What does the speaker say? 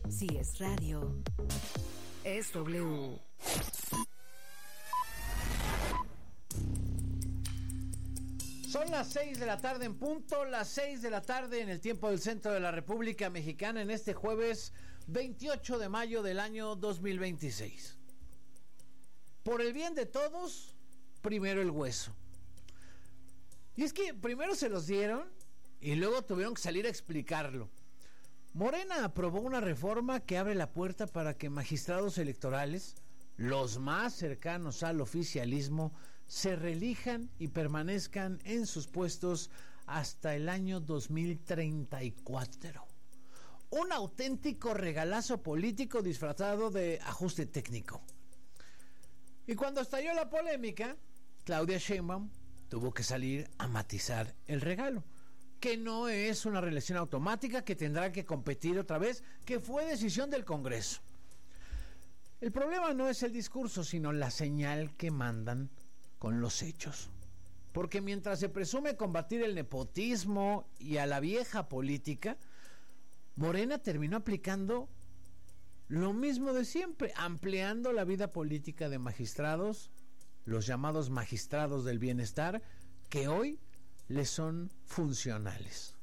Si es radio, es W. Son las 6 de la tarde en punto, las 6 de la tarde en el tiempo del centro de la República Mexicana, en este jueves 28 de mayo del año 2026. Por el bien de todos, primero el hueso. Y es que primero se los dieron y luego tuvieron que salir a explicarlo. Morena aprobó una reforma que abre la puerta para que magistrados electorales, los más cercanos al oficialismo, se reelijan y permanezcan en sus puestos hasta el año 2034. Un auténtico regalazo político disfrazado de ajuste técnico. Y cuando estalló la polémica, Claudia Sheinbaum tuvo que salir a matizar el regalo, que no es una reelección automática, que tendrá que competir otra vez, que fue decisión del Congreso. El problema no es el discurso, sino la señal que mandan con los hechos. Porque mientras se presume combatir el nepotismo y a la vieja política, Morena terminó aplicando lo mismo de siempre, ampliando la vida política de magistrados, los llamados magistrados del bienestar, que hoy les son funcionales.